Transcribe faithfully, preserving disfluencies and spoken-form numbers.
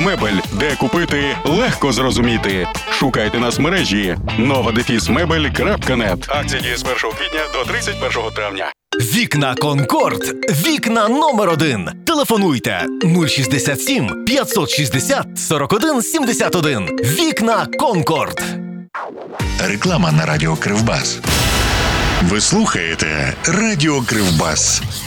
Мебель, де купити легко зрозуміти. Шукайте нас в мережі нова дефіс мебель крапка нет. Акція діє з першого квітня до тридцять першого травня. Вікна Конкорд. Вікна номер один. Телефонуйте нуль шістдесят сім п'ятсот шістдесят сорок один сімдесят один. Вікна Конкорд. Реклама на радіо Кривбас. Ви слухаєте Радіо Кривбас.